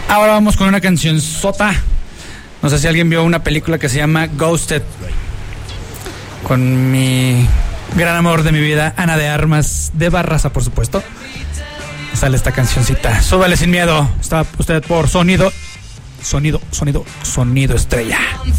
Ahora vamos con una canción sota. No sé si alguien vio una película que se llama Ghosted, con mi gran amor de mi vida, Ana de Armas de Barraza, por supuesto. Sale esta cancioncita. Súbale sin miedo. Está usted por Sonido Estrella.